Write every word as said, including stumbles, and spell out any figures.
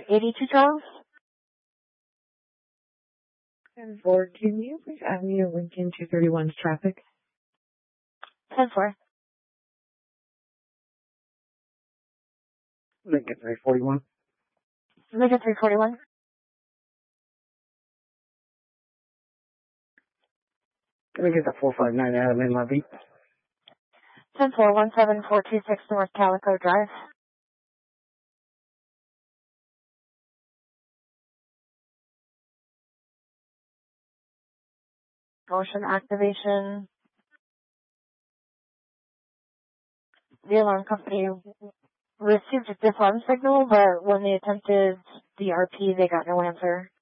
eighty-two Charles. ten four, can you please add me to Lincoln two thirty-one's traffic? ten four. Lincoln three forty-one. Lincoln three forty-one. Can we get the four five nine out of in my beat? ten four, one seven four two six North Calico Drive. Motion activation. The alarm company received a disarm signal, but when they attempted the R P, they got no answer.